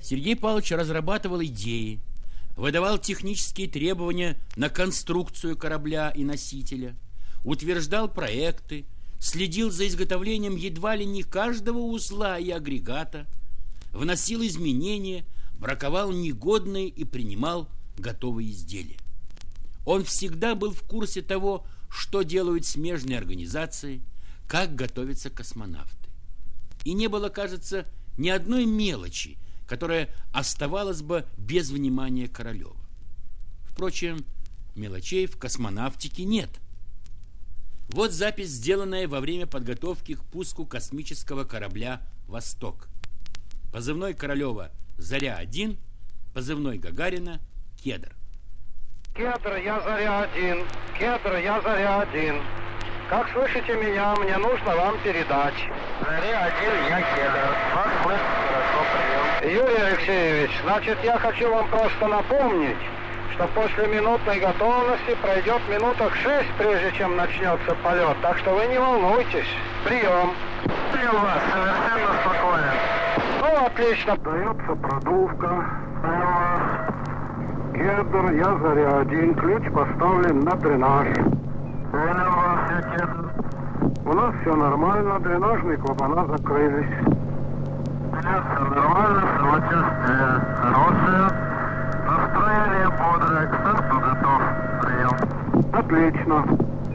Сергей Павлович разрабатывал идеи, выдавал технические требования на конструкцию корабля и носителя, утверждал проекты, следил за изготовлением едва ли не каждого узла и агрегата, вносил изменения, браковал негодные и принимал готовые изделия. Он всегда был в курсе того, что делают смежные организации, как готовятся космонавты. И не было, кажется, ни одной мелочи, которая оставалась бы без внимания Королева. Впрочем, мелочей в космонавтике нет. Вот запись, сделанная во время подготовки к пуску космического корабля «Восток». Позывной Королева «Заря-1», позывной Гагарина «Кедр». Кедр, я Заря-1. Кедр, я Заря-1. Как слышите меня, мне нужно вам передать. Заря-1, я Кедр. Вас слышно хорошо, прием. Юрий Алексеевич, значит, я хочу вам просто напомнить, что после минутной готовности пройдет минуток 6, прежде чем начнется полет. Так что вы не волнуйтесь. Прием. Прием вас, совершенно спокоен. Ну, отлично. Дается продувка. Прием вас. Кедр, я Заря-1. Ключ поставлен на дренаж. Понял вас, я Кедр. У нас все нормально, дренажные клапана закрылись. Нет, все нормально, самочувствие хорошее. Настроение бодрое, к старту готов. Прием. Отлично.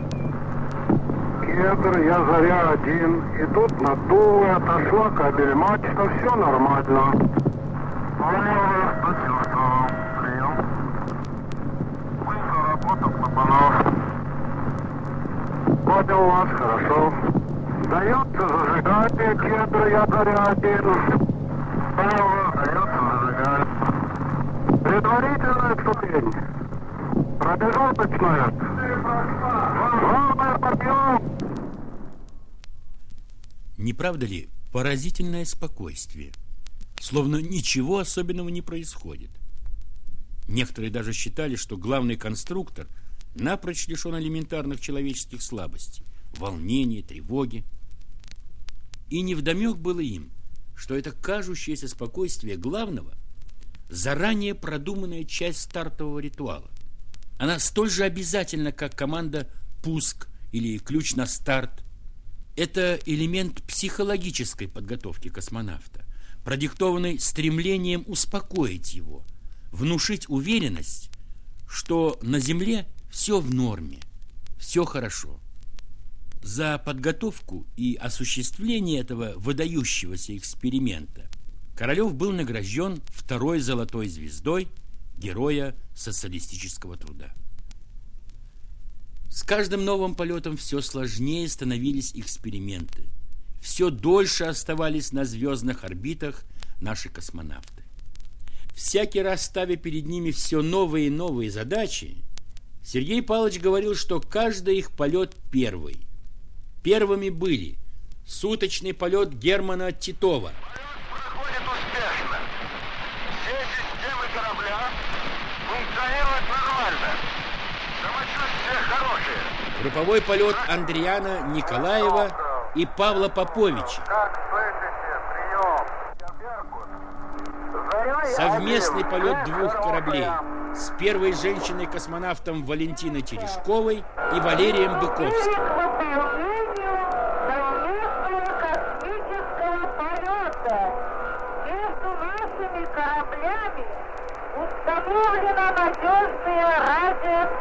Кедр, я Заря-1. Идут наддувы, отошла кабель мачта, все нормально. Понял вас, почувствовал. Прием. Вышла работа клапанов. Понял вас, хорошо. Дается зажигание, Кедр, я Заря-1. Понял вас, дается зажигание. Предварительное вступление. Пробежалочное. Главное, подъем. Не правда ли поразительное спокойствие? Словно ничего особенного не происходит. Некоторые даже считали, что главный конструктор напрочь лишен элементарных человеческих слабостей, волнения, тревоги. И невдомек было им, что это кажущееся спокойствие главного заранее продуманная часть стартового ритуала. Она столь же обязательна, как команда «пуск» или «ключ на старт». Это элемент психологической подготовки космонавта, продиктованный стремлением успокоить его, внушить уверенность, что на Земле все в норме, все хорошо. За подготовку и осуществление этого выдающегося эксперимента Королев был награжден второй золотой звездой Героя социалистического труда. С каждым новым полетом все сложнее становились эксперименты, все дольше оставались на звездных орбитах наши космонавты. Всякий раз ставя перед ними все новые и новые задачи, Сергей Павлович говорил, что каждый их полет первый. Первыми были суточный полет Германа Титова. Проходит успешно. Все системы корабля функционируют нормально. Самочувствие хорошее. Групповой полет Андриана Николаева и Павла Поповича. Как слышите? Прием. Совместный полет двух кораблей с первой женщиной-космонавтом Валентиной Терешковой и Валерием Быковским. Между нашими кораблями установлена надежная радио